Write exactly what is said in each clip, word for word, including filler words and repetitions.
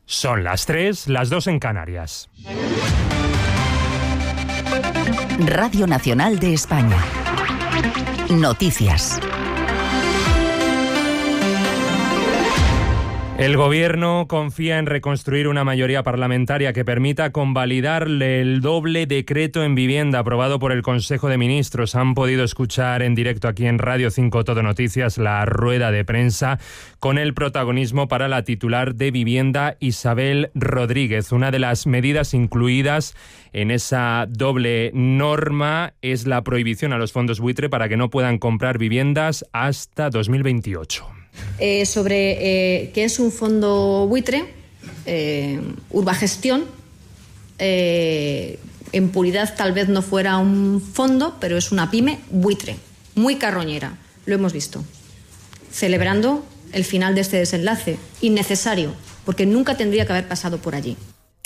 Son las tres, las dos en Canarias. Radio Nacional de España. Noticias. El Gobierno confía en reconstruir una mayoría parlamentaria que permita convalidar el doble decreto en vivienda aprobado por el Consejo de Ministros. Han podido escuchar en directo aquí en Radio cinco Todo Noticias la rueda de prensa con el protagonismo para la titular de Vivienda, Isabel Rodríguez. Una de las medidas incluidas en esa doble norma es la prohibición a los fondos buitre para que no puedan comprar viviendas hasta dos mil veintiocho. Eh, sobre eh, qué es un fondo buitre, eh, Urbagestión, eh, en puridad tal vez no fuera un fondo, pero es una pyme buitre, muy carroñera, lo hemos visto, celebrando el final de este desenlace, innecesario, porque nunca tendría que haber pasado por allí.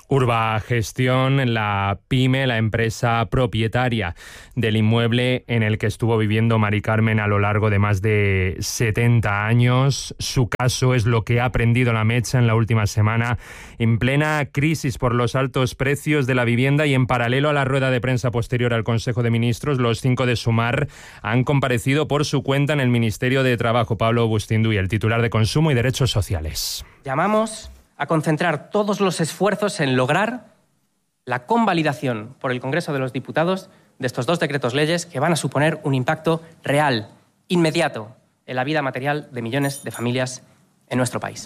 Urbagestión, la pyme, la empresa propietaria del inmueble en el que estuvo viviendo Mari Carmen a lo largo de más de setenta años. Su caso es lo que ha prendido la mecha en la última semana, en plena crisis por los altos precios de la vivienda, y en paralelo a la rueda de prensa posterior al Consejo de Ministros, los cinco de Sumar han comparecido por su cuenta en el Ministerio de Trabajo. Pablo Bustinduy, el titular de Consumo y Derechos Sociales. Llamamos a concentrar todos los esfuerzos en lograr la convalidación por el Congreso de los Diputados de estos dos decretos leyes que van a suponer un impacto real, inmediato, en la vida material de millones de familias en nuestro país.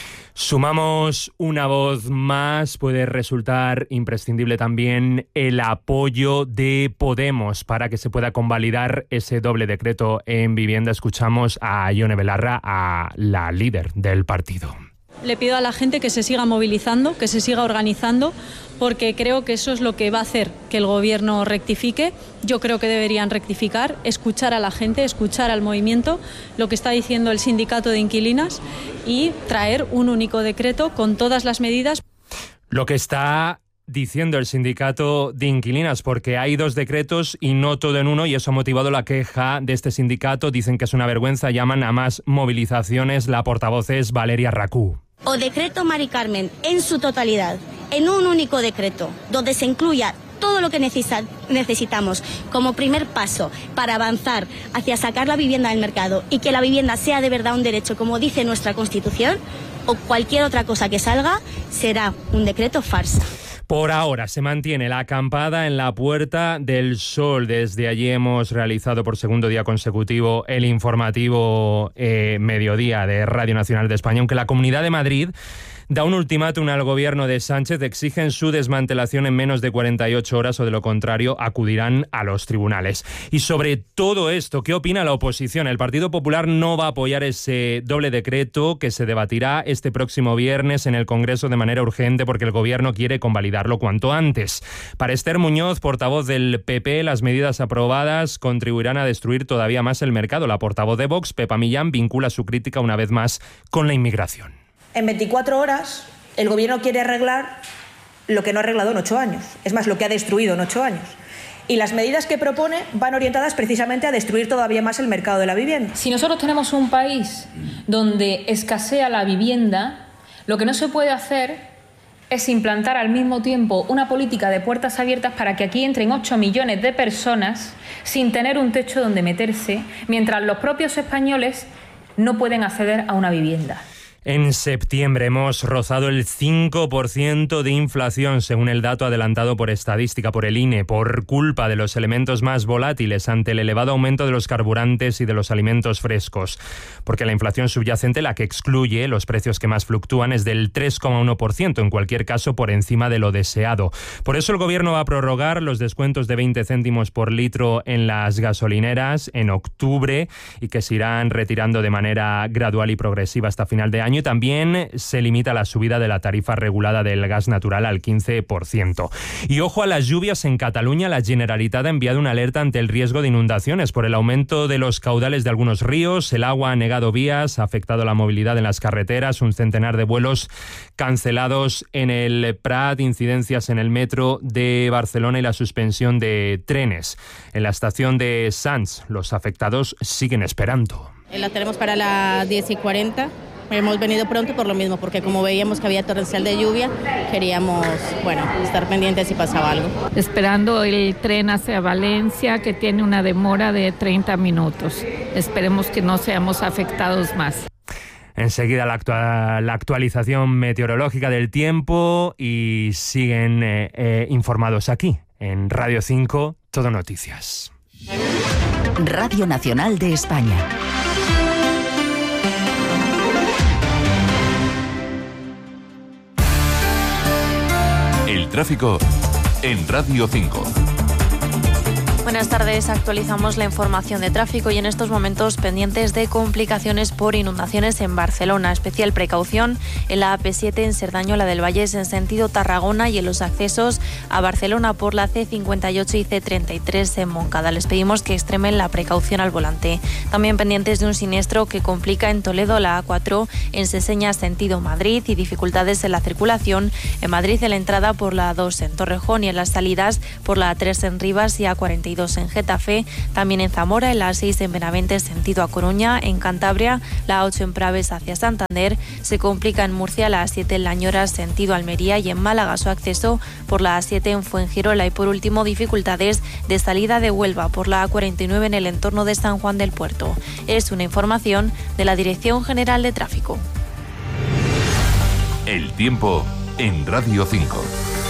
Sumamos una voz más. Puede resultar imprescindible también el apoyo de Podemos para que se pueda convalidar ese doble decreto en vivienda. Escuchamos a Ione Belarra, a la líder del partido. Le pido a la gente que se siga movilizando, que se siga organizando, porque creo que eso es lo que va a hacer que el Gobierno rectifique. Yo creo que deberían rectificar, escuchar a la gente, escuchar al movimiento, lo que está diciendo el sindicato de inquilinas, y traer un único decreto con todas las medidas. Lo que está diciendo el sindicato de inquilinas, porque hay dos decretos y no todo en uno, y eso ha motivado la queja de este sindicato. Dicen que es una vergüenza, llaman a más movilizaciones. La portavoz es Valeria Racú. O decreto Mari Carmen en su totalidad, en un único decreto, donde se incluya todo lo que necesita, necesitamos como primer paso para avanzar hacia sacar la vivienda del mercado y que la vivienda sea de verdad un derecho, como dice nuestra Constitución, o cualquier otra cosa que salga, será un decreto farsa. Por ahora se mantiene la acampada en la Puerta del Sol. Desde allí hemos realizado por segundo día consecutivo el informativo eh, Mediodía de Radio Nacional de España, aunque la Comunidad de Madrid da un ultimátum al gobierno de Sánchez. Exigen su desmantelación en menos de cuarenta y ocho horas o de lo contrario acudirán a los tribunales. Y sobre todo esto, ¿qué opina la oposición? El Partido Popular no va a apoyar ese doble decreto que se debatirá este próximo viernes en el Congreso de manera urgente porque el gobierno quiere convalidarlo cuanto antes. Para Esther Muñoz, portavoz del P P, las medidas aprobadas contribuirán a destruir todavía más el mercado. La portavoz de Vox, Pepa Millán, vincula su crítica una vez más con la inmigración. En veinticuatro horas el Gobierno quiere arreglar lo que no ha arreglado en ocho años. Es más, lo que ha destruido en ocho años. Y las medidas que propone van orientadas precisamente a destruir todavía más el mercado de la vivienda. Si nosotros tenemos un país donde escasea la vivienda, lo que no se puede hacer es implantar al mismo tiempo una política de puertas abiertas para que aquí entren ocho millones de personas sin tener un techo donde meterse, mientras los propios españoles no pueden acceder a una vivienda. En septiembre hemos rozado el cinco por ciento de inflación, según el dato adelantado por Estadística, por el I N E, por culpa de los elementos más volátiles ante el elevado aumento de los carburantes y de los alimentos frescos. Porque la inflación subyacente, la que excluye los precios que más fluctúan, es del tres coma uno por ciento, en cualquier caso por encima de lo deseado. Por eso el Gobierno va a prorrogar los descuentos de veinte céntimos por litro en las gasolineras en octubre y que se irán retirando de manera gradual y progresiva hasta final de año. Y también se limita la subida de la tarifa regulada del gas natural al quince por ciento. Y ojo a las lluvias en Cataluña. La Generalitat ha enviado una alerta ante el riesgo de inundaciones por el aumento de los caudales de algunos ríos. El agua ha negado vías, ha afectado la movilidad en las carreteras, un centenar de vuelos cancelados en el Prat, incidencias en el metro de Barcelona y la suspensión de trenes. En la estación de Sants, los afectados siguen esperando. La tenemos para las diez y cuarenta. Hemos venido pronto por lo mismo, porque como veíamos que había torrencial de lluvia, queríamos, bueno, estar pendientes si pasaba algo. Esperando el tren hacia Valencia, que tiene una demora de treinta minutos. Esperemos que no seamos afectados más. Enseguida la, actual, la actualización meteorológica del tiempo y siguen eh, eh, informados aquí, en Radio cinco, Todo Noticias. Radio Nacional de España. El tráfico en Radio cinco. Buenas tardes, actualizamos la información de tráfico y en estos momentos pendientes de complicaciones por inundaciones en Barcelona. Especial precaución en la A P siete en Cerdañola del Vallés en sentido Tarragona y en los accesos a Barcelona por la C cincuenta y ocho y C treinta y tres en Moncada. Les pedimos que extremen la precaución al volante. También pendientes de un siniestro que complica en Toledo la A cuatro en Seseña sentido Madrid y dificultades en la circulación en Madrid en la entrada por la A dos en Torrejón y en las salidas por la A tres en Rivas y A cuarenta y dos en Getafe, también en Zamora, en la A seis en Benavente sentido a Coruña, en Cantabria, la A ocho en Praves hacia Santander, se complica en Murcia la A siete en Lañoras sentido Almería y en Málaga su acceso por la A siete en Fuengirola y por último dificultades de salida de Huelva por la A cuarenta y nueve en el entorno de San Juan del Puerto. Es una información de la Dirección General de Tráfico. El tiempo en Radio cinco.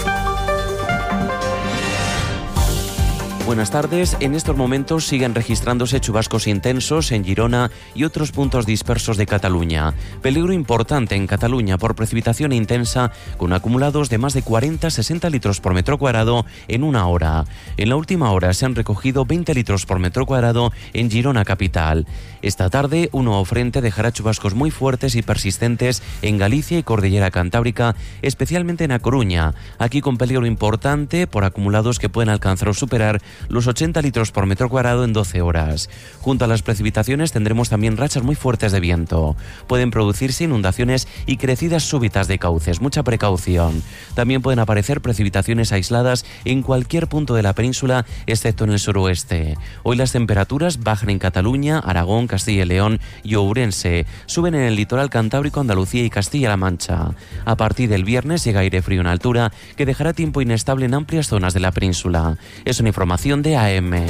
Buenas tardes. En estos momentos siguen registrándose chubascos intensos en Girona y otros puntos dispersos de Cataluña. Peligro importante en Cataluña por precipitación intensa con acumulados de más de cuarenta a sesenta litros por metro cuadrado en una hora. En la última hora se han recogido veinte litros por metro cuadrado en Girona capital. Esta tarde un nuevo frente dejará chubascos muy fuertes y persistentes en Galicia y Cordillera Cantábrica, especialmente en A Coruña. Aquí con peligro importante por acumulados que pueden alcanzar o superar los ochenta litros por metro cuadrado en doce horas. Junto a las precipitaciones tendremos también rachas muy fuertes de viento. Pueden producirse inundaciones y crecidas súbitas de cauces. Mucha precaución. También pueden aparecer precipitaciones aisladas en cualquier punto de la península, excepto en el suroeste. Hoy las temperaturas bajan en Cataluña, Aragón, Castilla y León y Ourense. Suben en el litoral cantábrico, Andalucía y Castilla-La Mancha. A partir del viernes llega aire frío en altura que dejará tiempo inestable en amplias zonas de la península. Es una información de A M.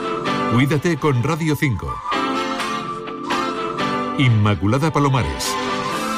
Cuídate con Radio cinco. Inmaculada Palomares.